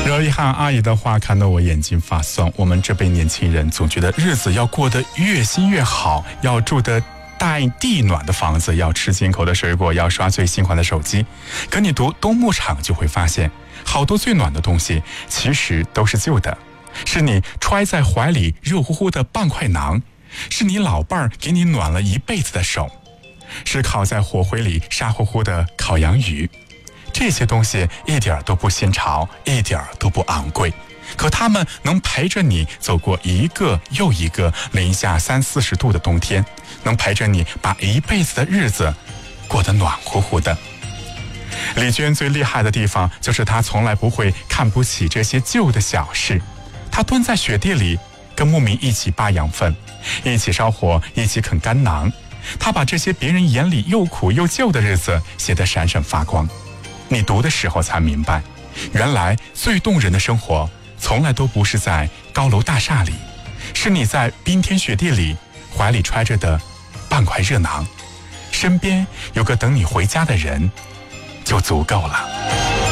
热一汉阿姨的话看得我眼睛发酸。我们这辈年轻人总觉得日子要过得越新越好，要住得带地暖的房子，要吃进口的水果，要刷最新款的手机。可你读东牧场就会发现，好多最暖的东西其实都是旧的，是你揣在怀里热乎乎的半块馕，是你老伴儿给你暖了一辈子的手，是烤在火灰里沙乎乎的烤洋鱼。这些东西一点都不新潮，一点都不昂贵，可它们能陪着你走过一个又一个零下30-40度的冬天，能陪着你把一辈子的日子过得暖乎乎的。丽娟最厉害的地方就是她从来不会看不起这些旧的小事。她蹲在雪地里跟牧民一起扒养分，一起烧火，一起啃干囊。她把这些别人眼里又苦又旧的日子写得闪闪发光。你读的时候才明白，原来最动人的生活从来都不是在高楼大厦里，是你在冰天雪地里怀里揣着的半块热馕，身边有个等你回家的人就足够了。